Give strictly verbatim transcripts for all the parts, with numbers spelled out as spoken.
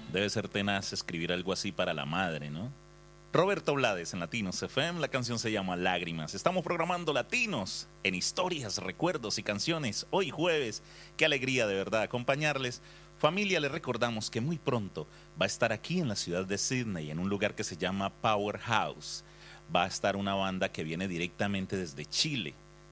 Debe ser tenaz escribir algo así para la madre, ¿no? Roberto Blades en Latinos F M, la canción se llama Lágrimas. Estamos programando Latinos en historias, recuerdos y canciones. Hoy jueves, qué alegría de verdad acompañarles. Familia, les recordamos que muy pronto va a estar aquí en la ciudad de Sydney, en un lugar que se llama Powerhouse. Va a estar una banda que viene directamente desde Chile,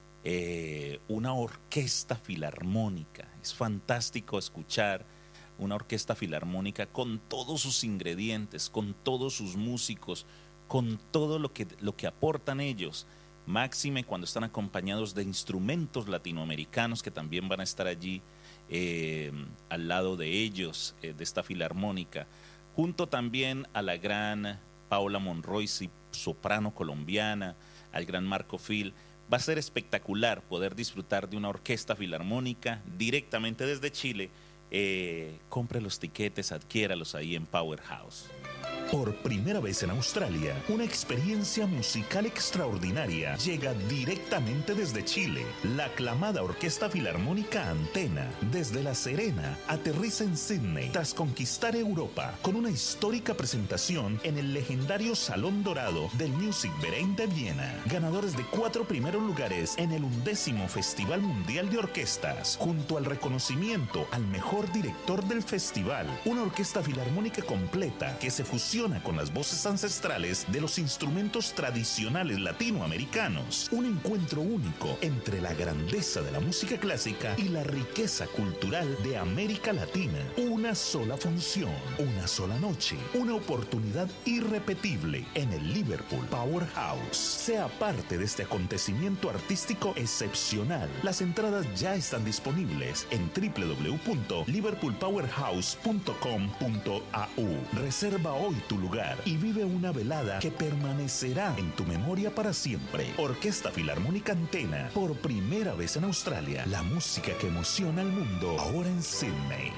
eh, una orquesta filarmónica. Es fantástico escuchar una orquesta filarmónica con todos sus ingredientes, con todos sus músicos, con todo lo que, lo que aportan ellos, máxime cuando están acompañados de instrumentos latinoamericanos que también van a estar allí eh, al lado de ellos, eh, de esta filarmónica, junto también a la gran Paula Monroy, soprano colombiana, al gran Marco Phil. Va a ser espectacular poder disfrutar de una orquesta filarmónica directamente desde Chile. Eh, compre los tiquetes, adquiéralos ahí en Powerhouse. Por primera vez en Australia, una experiencia musical extraordinaria llega directamente desde Chile. La aclamada Orquesta Filarmónica Antena, desde La Serena, aterriza en Sydney tras conquistar Europa con una histórica presentación en el legendario Salón Dorado del Music Verein de Viena. Ganadores de cuatro primeros lugares en el undécimo Festival Mundial de Orquestas, junto al reconocimiento al mejor director del festival. Una orquesta filarmónica completa que se fusiona con las voces ancestrales de los instrumentos tradicionales latinoamericanos. Un encuentro único entre la grandeza de la música clásica y la riqueza cultural de América Latina. Una sola función, una sola noche, una oportunidad irrepetible en el Liverpool Powerhouse. Sea parte de este acontecimiento artístico excepcional. Las entradas ya están disponibles en doble u doble u doble u punto liverpool powerhouse punto com punto a u. Reserva hoy tu lugar y vive una velada que permanecerá en tu memoria para siempre. Orquesta Filarmónica Antena, por primera vez en Australia. La música que emociona al mundo, ahora en Sydney.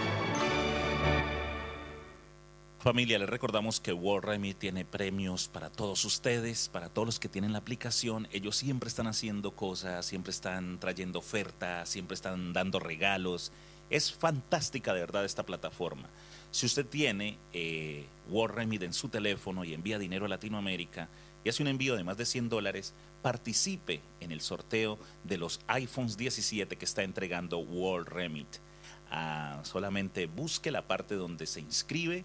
Familia, les recordamos que World Remit tiene premios para todos ustedes, para todos los que tienen la aplicación. Ellos siempre están haciendo cosas, siempre están trayendo ofertas, siempre están dando regalos. Es fantástica de verdad esta plataforma. Si usted tiene eh, World Remit en su teléfono y envía dinero a Latinoamérica y hace un envío de más de cien dólares, participe en el sorteo de los iPhones diecisiete que está entregando World Remit. Ah, solamente busque la parte donde se inscribe,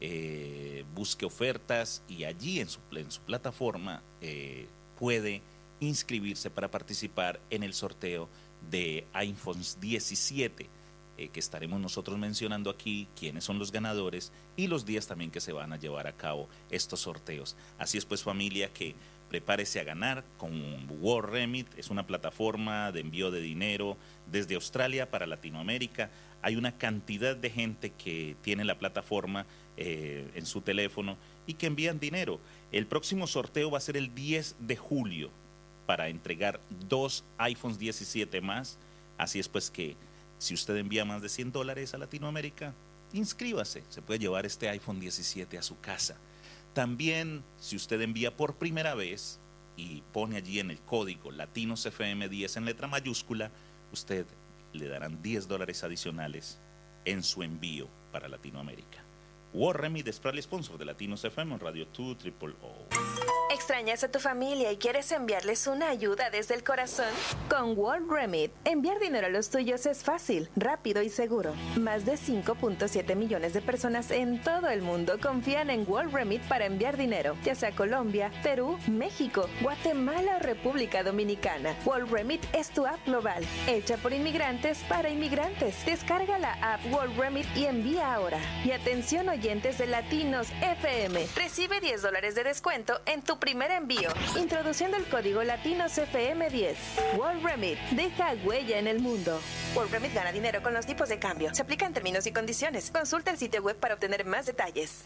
eh, busque ofertas y allí en su, en su plataforma eh, puede inscribirse para participar en el sorteo de iPhones diecisiete. Eh, que estaremos nosotros mencionando aquí quiénes son los ganadores y los días también que se van a llevar a cabo estos sorteos. Así es pues, familia, que prepárese a ganar con World Remit. Es una plataforma de envío de dinero desde Australia para Latinoamérica. Hay una cantidad de gente que tiene la plataforma eh, en su teléfono y que envían dinero. El próximo sorteo va a ser el diez de julio para entregar dos iPhones diecisiete más. Así es pues que si usted envía más de cien dólares a Latinoamérica, inscríbase. Se puede llevar este iPhone diecisiete a su casa. También, si usted envía por primera vez y pone allí en el código Latinos F M diez en letra mayúscula, usted le darán diez dólares adicionales en su envío para Latinoamérica. World Remit es proudly sponsor de Latinos F M en Radio dos Triple O. ¿Extrañas a tu familia y quieres enviarles una ayuda desde el corazón? Con World Remit, enviar dinero a los tuyos es fácil, rápido y seguro. Más de cinco punto siete millones de personas en todo el mundo confían en World Remit para enviar dinero, ya sea a Colombia, Perú, México, Guatemala o República Dominicana. World Remit es tu app global, hecha por inmigrantes para inmigrantes. Descarga la app World Remit y envía ahora. Y atención, oyentes de Latinos F M, recibe diez dólares de descuento en tu primer envío, introduciendo el código Latinos F M diez. World Remit, deja huella en el mundo. World Remit gana dinero con los tipos de cambio. Se aplican términos y condiciones. Consulta el sitio web para obtener más detalles.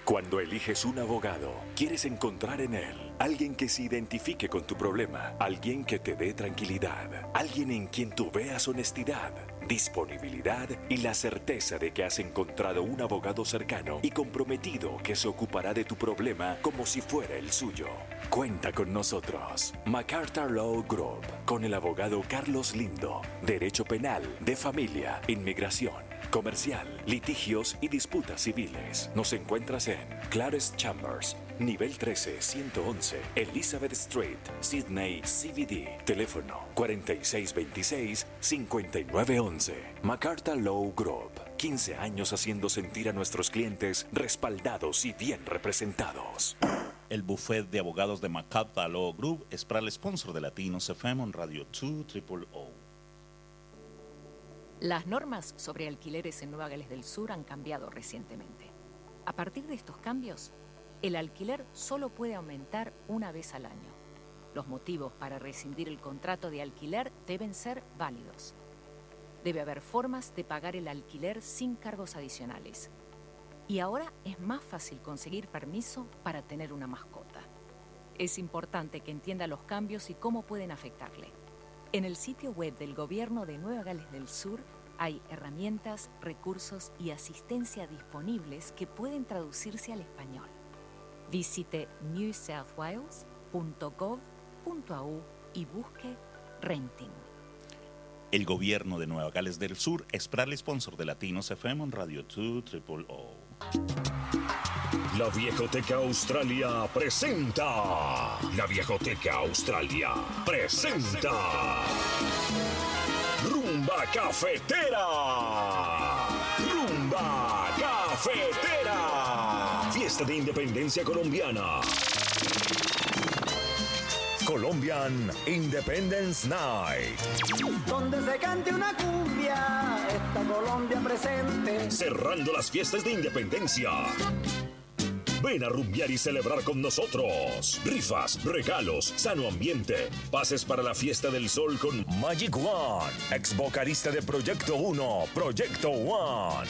Cuando eliges un abogado, quieres encontrar en él alguien que se identifique con tu problema, alguien que te dé tranquilidad, alguien en quien tú veas honestidad, disponibilidad y la certeza de que has encontrado un abogado cercano y comprometido que se ocupará de tu problema como si fuera el suyo. Cuenta con nosotros, MacArthur Law Group, con el abogado Carlos Lindo, Derecho Penal, de Familia, Inmigración, Comercial, Litigios y Disputas Civiles. Nos encuentras en Clares Chambers, nivel trece, ciento once, Elizabeth Street, Sydney, C B D. Teléfono cuarenta y seis veintiséis, cincuenta y nueve once. MacArthur Law Group. quince años haciendo sentir a nuestros clientes respaldados y bien representados. El buffet de abogados de MacArthur Law Group es para el sponsor de Latinos F M en Radio dos triple O. Las normas sobre alquileres en Nueva Gales del Sur han cambiado recientemente. A partir de estos cambios, el alquiler solo puede aumentar una vez al año. Los motivos para rescindir el contrato de alquiler deben ser válidos. Debe haber formas de pagar el alquiler sin cargos adicionales. Y ahora es más fácil conseguir permiso para tener una mascota. Es importante que entienda los cambios y cómo pueden afectarle. En el sitio web del Gobierno de Nueva Gales del Sur hay herramientas, recursos y asistencia disponibles que pueden traducirse al español. Visite new south wales punto gov punto a u y busque Renting. El Gobierno de Nueva Gales del Sur es para el sponsor de Latinos F M en Radio dos triple O. La Viejoteca Australia presenta. La Viejoteca Australia presenta. Rumba Cafetera. Rumba Cafetera. Fiesta de Independencia Colombiana. Colombian Independence Night. Donde se cante una cumbia, esta Colombia presente. Cerrando las fiestas de independencia. Ven a rumbear y celebrar con nosotros. Rifas, regalos, sano ambiente. Pases para la Fiesta del Sol con Magic One, ex vocalista de Proyecto uno, Proyecto One.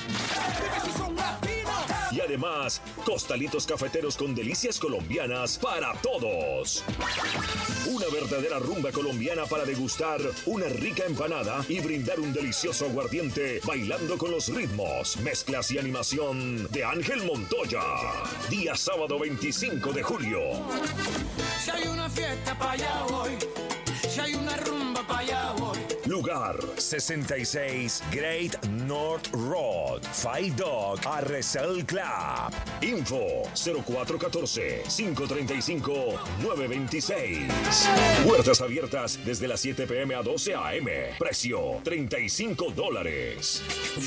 Y además, costalitos cafeteros con delicias colombianas para todos. Una verdadera rumba colombiana para degustar una rica empanada y brindar un delicioso aguardiente bailando con los ritmos, mezclas y animación de Ángel Montoya. Día sábado veinticinco de julio. Si hay una fiesta pa' allá voy, si hay una rumba pa' allá voy. Lugar sesenta y seis Great North Road, Five Dog Arrecife Club. Info cero cuatro uno cuatro, cinco tres cinco, nueve dos seis. Puertas abiertas desde las siete p m a doce a m. Precio treinta y cinco dólares.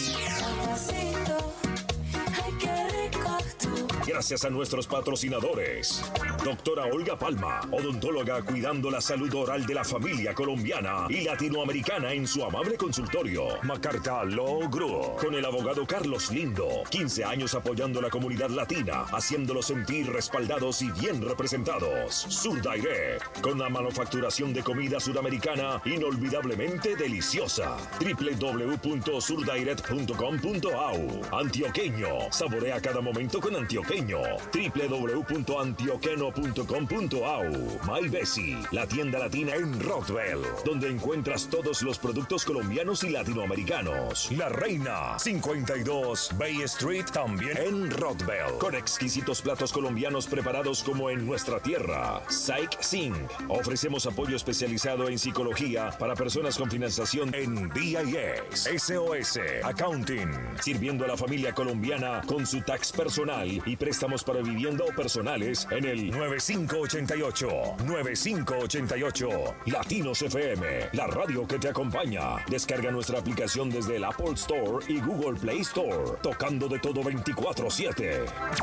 Gracias a nuestros patrocinadores. Doctora Olga Palma, odontóloga cuidando la salud oral de la familia colombiana y latinoamericana en su amable consultorio. MacArthur Law Group, con el abogado Carlos Lindo. quince años apoyando la comunidad latina, haciéndolos sentir respaldados y bien representados. Sur Direct, con la manufacturación de comida sudamericana inolvidablemente deliciosa. doble u doble u doble u punto sur direct punto com punto a u. Antioqueño, saborea cada momento con Antioqueño. doble u doble u doble u punto antioqueno punto com punto a u. My Bessie, la tienda latina en Rockville, donde encuentras todos los productos colombianos y latinoamericanos. La Reina, cincuenta y dos Bay Street, también en Rockville, con exquisitos platos colombianos preparados como en nuestra tierra. Psych Sing, ofrecemos apoyo especializado en psicología para personas con financiación en D I S. S O S Accounting, sirviendo a la familia colombiana con su tax personal y préstamos para vivienda o personales en el nueve cinco ocho ocho, nueve cinco ocho ocho. Latinos F M, la radio que te acompaña. Descarga nuestra aplicación desde el Apple Store y Google Play Store, tocando de todo veinticuatro siete.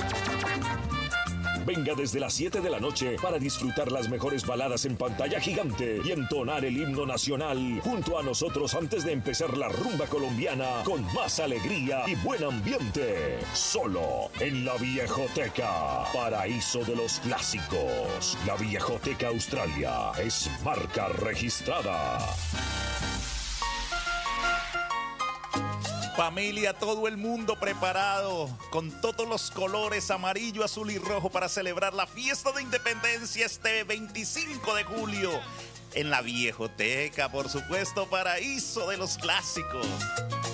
Venga desde las siete de la noche para disfrutar las mejores baladas en pantalla gigante y entonar el himno nacional junto a nosotros antes de empezar la rumba colombiana con más alegría y buen ambiente. Solo en La Viejoteca, paraíso de los clásicos. La Viejoteca Australia es marca registrada. Familia, todo el mundo preparado con todos los colores amarillo, azul y rojo para celebrar la fiesta de independencia este veinticinco de julio en la Viejoteca, por supuesto, paraíso de los clásicos.